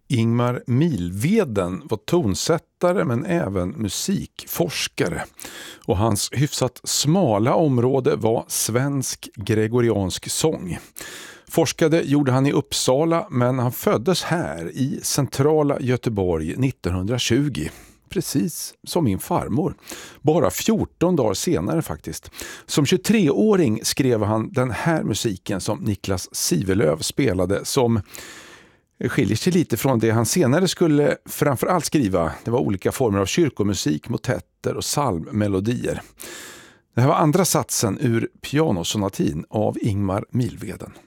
Ingmar Milveden var tonsättare men även musikforskare. Och hans hyfsat smala område var svensk gregoriansk sång. Forskade gjorde han i Uppsala, men han föddes här i centrala Göteborg 1920. Precis som min farmor. Bara 14 dagar senare faktiskt. Som 23-åring skrev han den här musiken som Niklas Sivelöv spelade, som skiljer sig lite från det han senare skulle framförallt skriva. Det var olika former av kyrkomusik, motetter och psalmmelodier. Det här var andra satsen ur pianosonatin av Ingmar Milveden.